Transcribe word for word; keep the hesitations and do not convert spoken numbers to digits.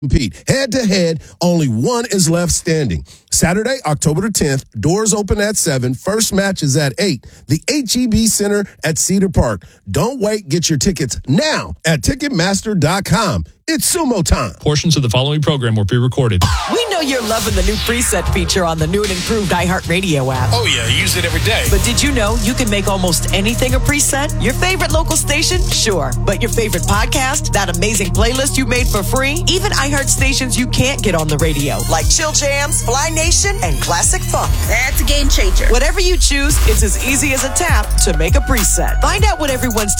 compete. Head-to-head, only one is left standing. Saturday, October the tenth, doors open at seven. First match is at eight. The H E B Center at Cedar Park. Don't wait. Get your tickets now at Ticketmaster dot com. It's sumo time. Portions of the following program were pre-recorded. We know you're loving the new preset feature on the new and improved iHeartRadio app. Oh, yeah, I use it every day. But did you know you can make almost anything a preset? Your favorite local station? Sure. But your favorite podcast? That amazing playlist you made for free? Even iHeart stations you can't get on the radio, like Chill Jams, Fly Nation, and Classic Funk. That's a game changer. Whatever you choose, it's as easy as a tap to make a preset. Find out what everyone's